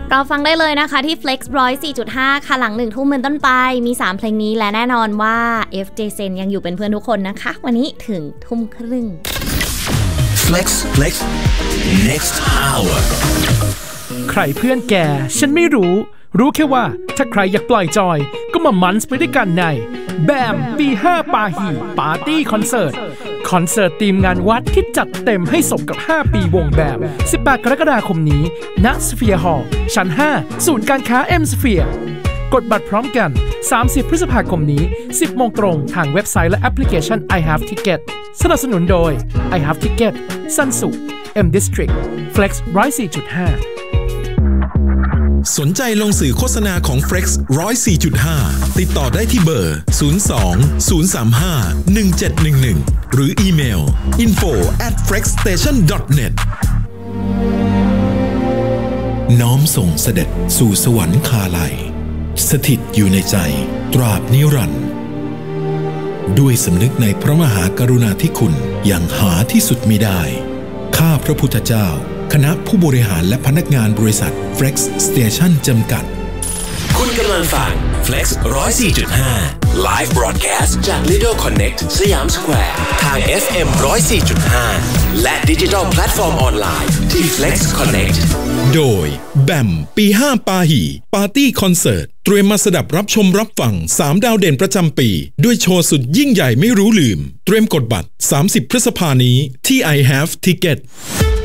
เราฟังได้เลยนะคะที่ Flex 104.5 ค่ะหลัง1 ทุ่มเป็นต้นไปมี3เพลงนี้และแน่นอนว่า FJ Sen ยังอยู่เป็นเพื่อนทุกคนนะคะวันนี้ถึงทุ่มครึ่ง Flex Next Hour ใครเพื่อนแกฉันไม่รู้แค่ว่าถ้าใครอยากปล่อยจอยก็มามันส์ไปด้วยกันในแบม B5 ปาหีปาร์ตี้คอนเสิร์ตทีมงานวัดที่จัดเต็มให้สมกับ5ปีวงแบม18 กรกฎาคมนี้ณสเฟียร์ฮอลล์ชั้น5ศูนย์การค้า M Sphere กดบัตรพร้อมกัน30 พฤษภาคมนี้ 10 โมงตรงทางเว็บไซต์และแอปพลิเคชัน I Have Ticket สนับสนุนโดย I Have Ticket ซันสุ M District Flex 104.5 สนใจลงสื่อโฆษณาของ Flex 104.5 ติดต่อได้ที่เบอร์ 02-035-1711 หรืออีเมล info@flexstation.net น้อมส่งเสด็จสู่สวรรคาลัยสถิตอยู่ในใจตราบนิรันดร์ด้วยสำนึกในพระมหากรุณาธิคุณอย่างหาที่สุดมิได้ข้าพระพุทธเจ้าคณะผู้บริหารและพนักงานบริษัท Flex Station จำกัดคุณกำลังฟัง Flex 104.5 Live Broadcast จาก Lido Connect สยามสแควร์ทาง FM 104.5 และดิจิทัลแพลตฟอร์มออนไลน์ที่ Flex Connect โดยแบมปี5ปาหีปาร์ตี้คอนเสิร์ตเตรียมมาสดับรับชมรับฟัง3ดาวเด่นประจำปีด้วยโชว์สุดยิ่งใหญ่ไม่รู้ลืมเตรียมกดบัตร30 พฤษภาคมนี้ที่ I Have Ticket